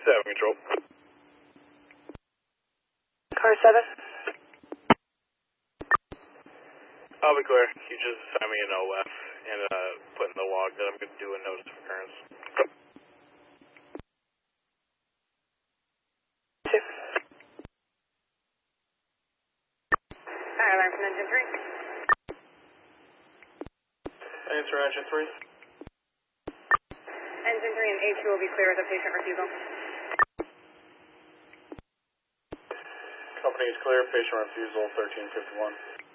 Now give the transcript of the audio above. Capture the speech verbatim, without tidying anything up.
seven control. Car seven. I'll be clear. You just assign me an O F and uh, put in the log that I'm going to do a notice of occurrence. Two. Fire alarm from engine three. Answer engine three. Engine three and A two will be clear with a patient refusal. Company is clear. Patient refusal thirteen fifty-one.